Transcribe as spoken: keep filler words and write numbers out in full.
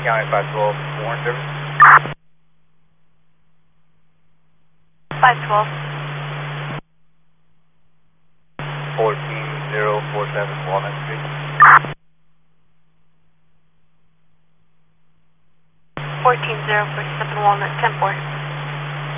County five twelve, Warren service. five twelve. fourteen zero four seven Walnut Street. fourteen zero four seven Walnut, ten four.